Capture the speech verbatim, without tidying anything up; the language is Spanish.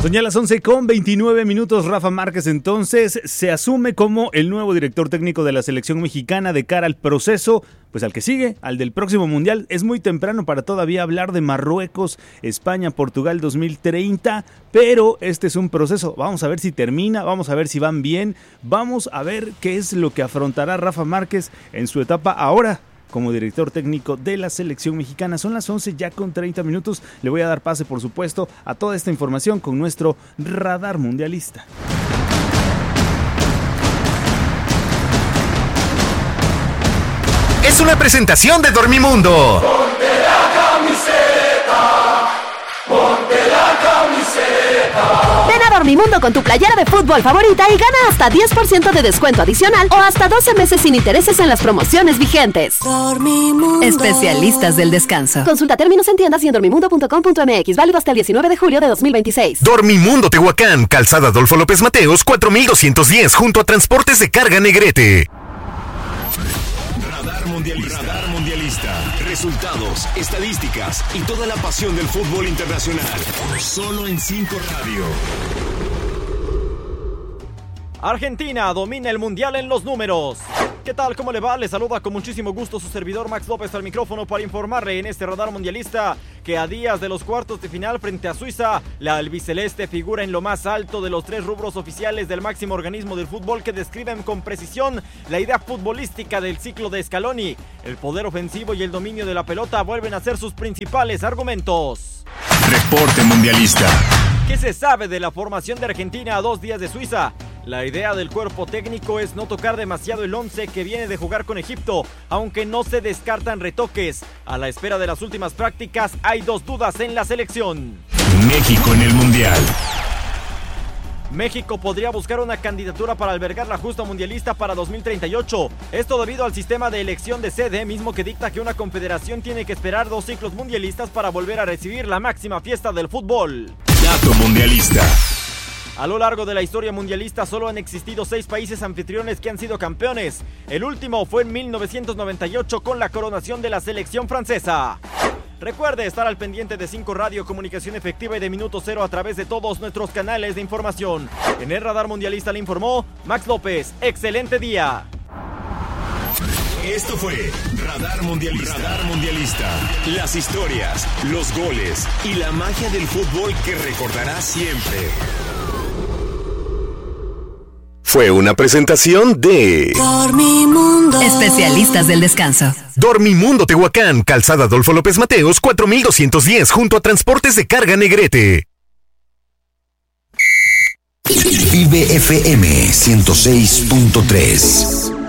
Son ya las once con veintinueve minutos. Rafa Márquez entonces se asume como el nuevo director técnico de la selección mexicana de cara al proceso, pues al que sigue, al del próximo mundial. Es muy temprano para todavía hablar de Marruecos, España, Portugal dos mil treinta, pero este es un proceso. Vamos a ver si termina, vamos a ver si van bien, vamos a ver qué es lo que afrontará Rafa Márquez en su etapa ahora como director técnico de la selección mexicana. Son las once ya con treinta minutos. Le voy a dar pase, por supuesto, a toda esta información con nuestro radar mundialista. Es una presentación de Dormimundo. Ponte la camiseta, ponte la camiseta. Ven a Dormimundo con tu playera de fútbol favorita y gana hasta diez por ciento de descuento adicional o hasta doce meses sin intereses en las promociones vigentes. Dormimundo. Especialistas del descanso. Consulta términos en tiendas y en dormimundo punto com punto m x. Válido hasta el diecinueve de julio de dos mil veintiséis. Dormimundo Tehuacán, Calzada Adolfo López Mateos, cuatro mil doscientos diez, junto a Transportes de Carga Negrete. Radar Mundialista. Radar Mundialista. Resultados, estadísticas y toda la pasión del fútbol internacional. Solo en cinco Radio. Argentina domina el mundial en los números. ¿Qué tal? ¿Cómo le va? Le saluda con muchísimo gusto su servidor Max López al micrófono para informarle en este radar mundialista que a días de los cuartos de final frente a Suiza, la albiceleste figura en lo más alto de los tres rubros oficiales del máximo organismo del fútbol que describen con precisión la idea futbolística del ciclo de Scaloni. El poder ofensivo y el dominio de la pelota vuelven a ser sus principales argumentos. Reporte mundialista. ¿Qué se sabe de la formación de Argentina a dos días de Suiza? La idea del cuerpo técnico es no tocar demasiado el once que viene de jugar con Egipto, aunque no se descartan retoques. A la espera de las últimas prácticas hay dos dudas en la selección. México en el mundial. México podría buscar una candidatura para albergar la justa mundialista para dos mil treinta y ocho. Esto debido al sistema de elección de sede, mismo que dicta que una confederación tiene que esperar dos ciclos mundialistas para volver a recibir la máxima fiesta del fútbol. Dato mundialista. A lo largo de la historia mundialista solo han existido seis países anfitriones que han sido campeones. El último fue en mil novecientos noventa y ocho con la coronación de la selección francesa. Recuerde estar al pendiente de cinco Radio, comunicación efectiva y de minuto cero a través de todos nuestros canales de información. En el Radar Mundialista le informó Max López. ¡Excelente día! Esto fue Radar Mundialista. Radar Mundialista. Las historias, los goles y la magia del fútbol que recordarás siempre. Fue una presentación de Dormimundo. Especialistas del descanso. Dormimundo Tehuacán, Calzada Adolfo López Mateos, cuatro mil doscientos diez, junto a Transportes de Carga Negrete. Vive F M ciento seis punto tres.